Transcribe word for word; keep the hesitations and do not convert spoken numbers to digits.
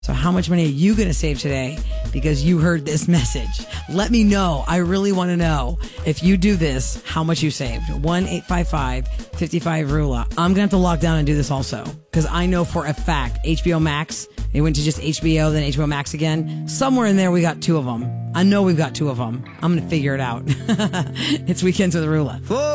So how much money are you going to save today because you heard this message? Let me know. I really want to know if you do this, how much you saved. one eight five five, five five, R U L A. I'm going to have to lock down and do this also because I know for a fact H B O Max, they went to just H B O, then H B O Max again. Somewhere in there we got two of them. I know we've got two of them. I'm going to figure it out. It's Weekends with R U L A.